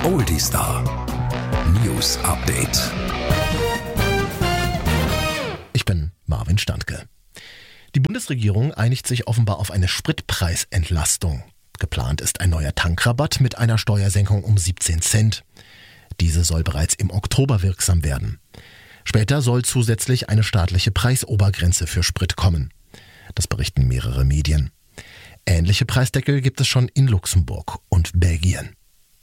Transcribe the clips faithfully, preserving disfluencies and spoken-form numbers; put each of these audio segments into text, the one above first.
Oldie Star News Update. Ich bin Marvin Standke. Die Bundesregierung einigt sich offenbar auf eine Spritpreisentlastung. Geplant ist ein neuer Tankrabatt mit einer Steuersenkung um siebzehn Cent. Diese soll bereits im Oktober wirksam werden. Später soll zusätzlich eine staatliche Preisobergrenze für Sprit kommen. Das berichten mehrere Medien. Ähnliche Preisdeckel gibt es schon in Luxemburg und Belgien.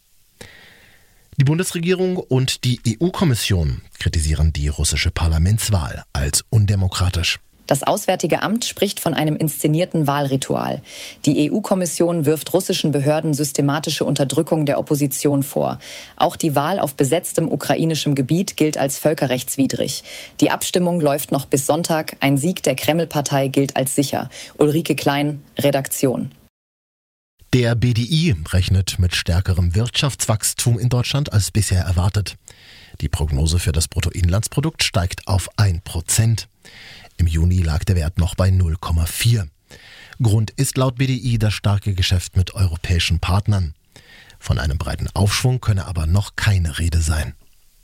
Die Bundesregierung und die E U-Kommission kritisieren die russische Parlamentswahl als undemokratisch. Das Auswärtige Amt spricht von einem inszenierten Wahlritual. Die E U-Kommission wirft russischen Behörden systematische Unterdrückung der Opposition vor. Auch die Wahl auf besetztem ukrainischem Gebiet gilt als völkerrechtswidrig. Die Abstimmung läuft noch bis Sonntag. Ein Sieg der Kreml-Partei gilt als sicher. Ulrike Klein, Redaktion. Der B D I rechnet mit stärkerem Wirtschaftswachstum in Deutschland als bisher erwartet. Die Prognose für das Bruttoinlandsprodukt steigt auf ein Prozent. Im Juni lag der Wert noch bei null Komma vier. Grund ist laut B D I das starke Geschäft mit europäischen Partnern. Von einem breiten Aufschwung könne aber noch keine Rede sein.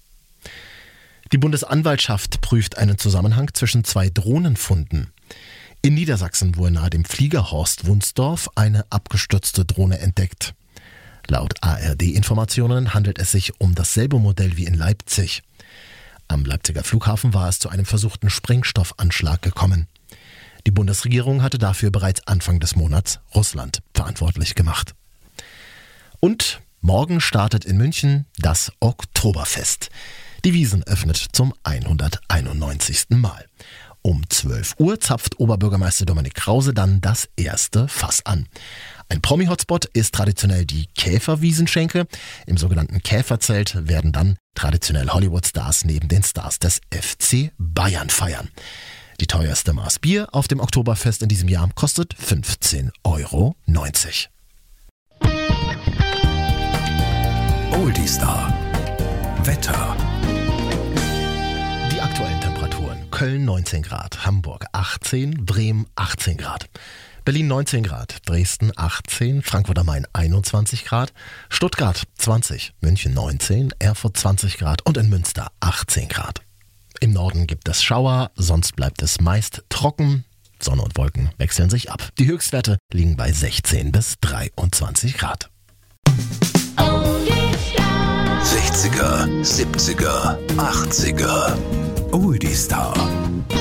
Die Bundesanwaltschaft prüft einen Zusammenhang zwischen zwei Drohnenfunden. In Niedersachsen wurde nahe dem Fliegerhorst Wunsdorf eine abgestürzte Drohne entdeckt. Laut A R D-Informationen handelt es sich um dasselbe Modell wie in Leipzig. Am Leipziger Flughafen war es zu einem versuchten Sprengstoffanschlag gekommen. Die Bundesregierung hatte dafür bereits Anfang des Monats Russland verantwortlich gemacht. Und morgen startet in München das Oktoberfest. Die Wiesn öffnet zum hunderteinundneunzigsten Mal. Um zwölf Uhr zapft Oberbürgermeister Dominik Krause dann das erste Fass an. Ein Promi-Hotspot ist traditionell die Käferwiesenschenke. Im sogenannten Käferzelt werden dann traditionell Hollywood-Stars neben den Stars des F C Bayern feiern. Die teuerste Maß Bier auf dem Oktoberfest in diesem Jahr kostet fünfzehn Euro neunzig. Oldie Star Wetter. Die aktuellen Temperaturen: Köln neunzehn Grad, Hamburg achtzehn, Bremen achtzehn Grad. Berlin neunzehn Grad, Dresden achtzehn, Frankfurt am Main einundzwanzig Grad, Stuttgart zwanzig, München neunzehn, Erfurt zwanzig Grad und in Münster achtzehn Grad. Im Norden gibt es Schauer, sonst bleibt es meist trocken. Sonne und Wolken wechseln sich ab. Die Höchstwerte liegen bei sechzehn bis dreiundzwanzig Grad. sechziger, siebziger, achtziger Oldie Star